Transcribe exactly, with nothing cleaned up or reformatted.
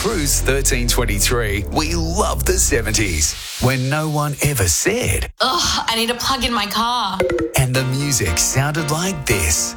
Cruise thirteen twenty-three, we love the seventies, when no one ever said, Ugh, I need to plug in my car. and the music sounded like this.